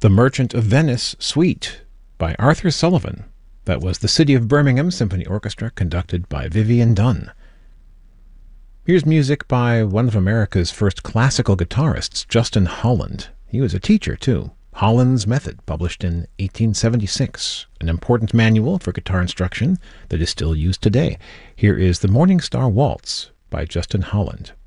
The Merchant of Venice Suite by Arthur Sullivan. That was the City of Birmingham Symphony Orchestra, conducted by Vivian Dunn. Here's music by one of America's first classical guitarists, Justin Holland. He was a teacher, too. Holland's Method, published in 1876, an important manual for guitar instruction that is still used today. Here is the Morning Star Waltz by Justin Holland.